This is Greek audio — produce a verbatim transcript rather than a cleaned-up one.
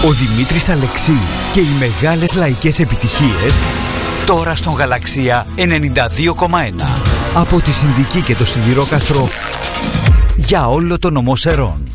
Ο Δημήτρης Αλεξίου και οι μεγάλες λαϊκές επιτυχίες τώρα στον Γαλαξία ενενήντα δύο κόμμα ένα. Από τη Συνδική και το Σιδηρόκαστρο για όλο το νομό Σερών.